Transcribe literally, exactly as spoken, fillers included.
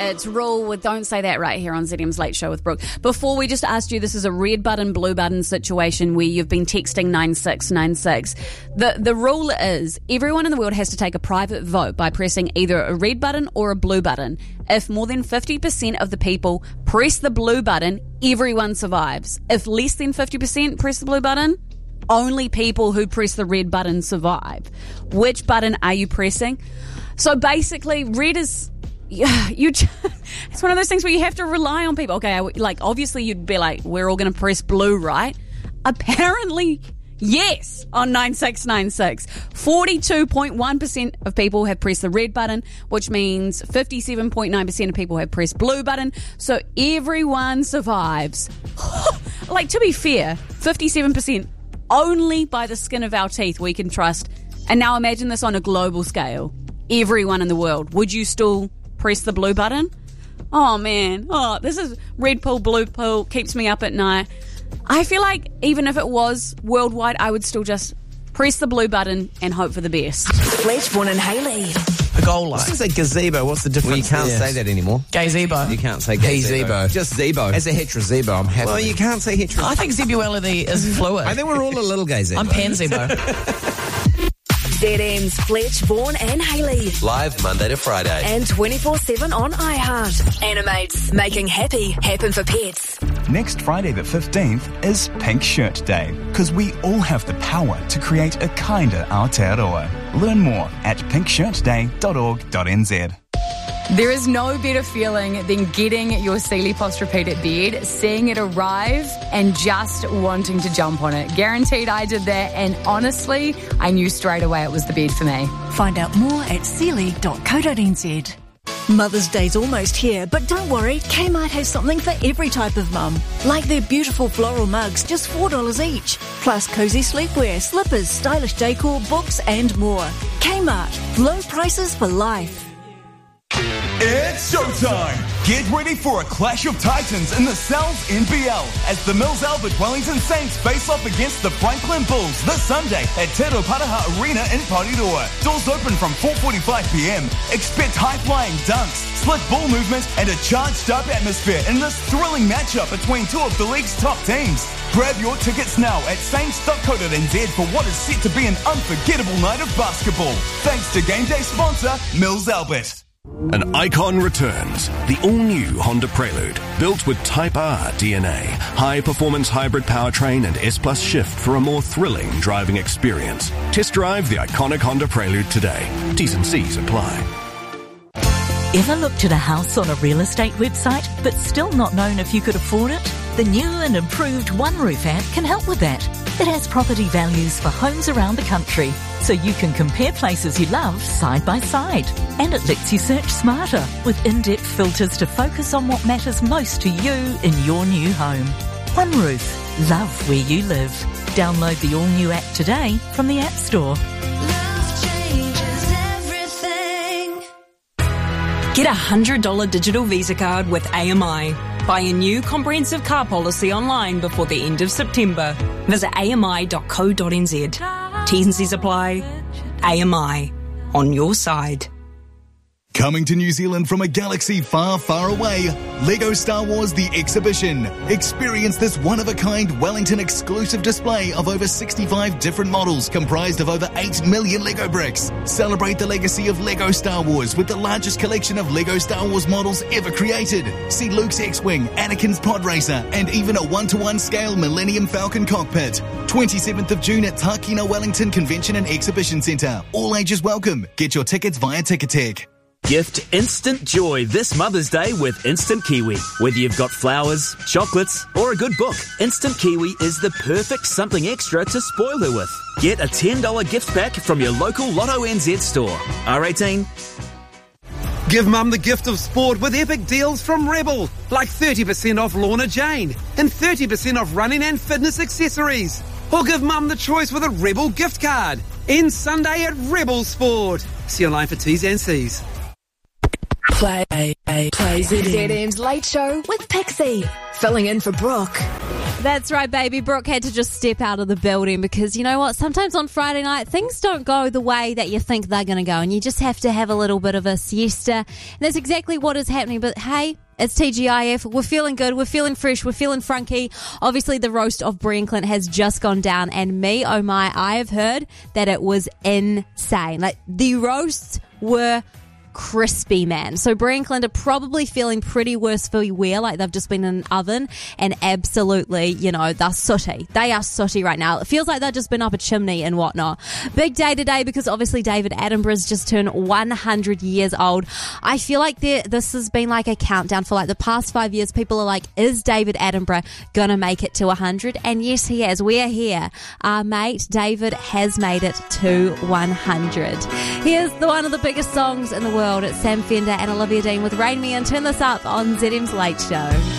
It's Rule with Don't Say That right here on Z M's Late Show with Brooke. Before, we just asked you, this is a red button, blue button situation where you've been texting nine six nine six. The, the rule is everyone in the world has to take a private vote by pressing either a red button or a blue button. If more than fifty percent of the people press the blue button, everyone survives. If less than fifty percent press the blue button, only people who press the red button survive. Which button are you pressing? So basically, red is... Yeah, you. It's one of those things where you have to rely on people. Okay, like obviously you'd be like, we're all going to press blue, right? Apparently, yes, on nine six nine six. forty-two point one percent of people have pressed the red button, which means fifty-seven point nine percent of people have pressed blue button. So everyone survives. Like, to be fair, fifty-seven percent only by the skin of our teeth we can trust. And now imagine this on a global scale. Everyone in the world. Would you still press the blue button? Oh man, oh, this is red pill, blue pill, keeps me up at night. I feel like even if it was worldwide, I would still just press the blue button and hope for the best. Fletchborn and Hayley. A goal line. I was going to say gazebo. What's the difference? Well, you can't there? say that anymore. Gazebo. You can't say Gazebo. gazebo. Just zebo. As a heterozebo, I'm happy. Well, you can't say hetero. I think zebuality is fluid. I think we're all a little gazebo. I'm panzebo. Z M's Fletch, Vaughan and Hayley. Live Monday to Friday. And twenty-four seven on iHeart. Animates, making happy happen for pets. Next Friday the fifteenth is Pink Shirt Day, because we all have the power to create a kinder Aotearoa. Learn more at pink shirt day dot org dot n z. There is no better feeling than getting your Sealy Posturepedic bed, seeing it arrive and just wanting to jump on it. Guaranteed I did that, and honestly, I knew straight away it was the bed for me. Find out more at sealy dot co dot n z. Mother's Day's almost here, but don't worry, Kmart has something for every type of mum. Like their beautiful floral mugs, just four dollars each. Plus cosy sleepwear, slippers, stylish decor, books and more. Kmart, low prices for life. It's showtime! Get ready for a clash of titans in the Sal's N B L as the Mills Albert Wellington Saints face off against the Franklin Bulls this Sunday at Te Reo Paraha Arena in Parirua. Doors open from four forty-five p m. Expect high-flying dunks, slick ball movement and a charged-up atmosphere in this thrilling matchup between two of the league's top teams. Grab your tickets now at saints dot co dot n z for what is set to be an unforgettable night of basketball. Thanks to game day sponsor Mills Albert. An icon returns. The all-new Honda Prelude. Built with Type R D N A. High-performance hybrid powertrain and S-Plus shift for a more thrilling driving experience. Test drive the iconic Honda Prelude today. T's and C's apply. Ever looked at a house on a real estate website but still not known if you could afford it? The new and improved One Roof app can help with that. It has property values for homes around the country, so you can compare places you love side by side. And it lets you search smarter with in-depth filters to focus on what matters most to you in your new home. One Roof. Love where you live. Download the all-new app today from the App Store. Love changes everything. Get a one hundred dollars digital Visa card with A M I. Buy a new comprehensive car policy online before the end of September. Visit a m i dot co dot n z. T's and C's apply. A M I. On your side. Coming to New Zealand from a galaxy far, far away, LEGO Star Wars The Exhibition. Experience this one-of-a-kind Wellington exclusive display of over sixty-five different models comprised of over eight million LEGO bricks. Celebrate the legacy of LEGO Star Wars with the largest collection of LEGO Star Wars models ever created. See Luke's X-Wing, Anakin's Pod Racer, and even a one-to-one scale Millennium Falcon cockpit. twenty-seventh of June at Tākina Wellington Convention and Exhibition Centre. All ages welcome. Get your tickets via Ticketek. Gift instant joy this Mother's Day with Instant Kiwi. Whether you've got flowers, chocolates, or a good book, Instant Kiwi is the perfect something extra to spoil her with. Get a ten dollars gift pack from your local Lotto N Z store. R eighteen. Give Mum the gift of sport with epic deals from Rebel, like thirty percent off Lorna Jane and thirty percent off running and fitness accessories. Or give Mum the choice with a Rebel gift card. End Sunday at Rebel Sport. See you online for T's and C's. Play, play, play Z M's Late Show with Pixie. Filling in for Brooke. That's right, baby. Brooke had to just step out of the building because you know what? Sometimes on Friday night, things don't go the way that you think they're going to go, and you just have to have a little bit of a siesta. And that's exactly what is happening. But hey, it's T G I F. We're feeling good. We're feeling fresh. We're feeling funky. Obviously, the roast of Brie and Clint has just gone down, and me, oh my, I have heard that it was insane. Like, the roasts were crispy, man. So Brie and Clint are probably feeling pretty worse for wear, like they've just been in an oven, and absolutely, you know, they're sooty. They are sooty right now. It feels like they've just been up a chimney and whatnot. Big day today because obviously David Attenborough's just turned one hundred years old. I feel like this has been like a countdown for like the past five years. People are like, is David Attenborough gonna make it to one hundred? And yes, he has. We're here. Our mate David has made it to one hundred. Here's the one of the biggest songs in the world. It's Sam Fender and Olivia Dean with Rain Me In. Turn this up on Z M's Late Show.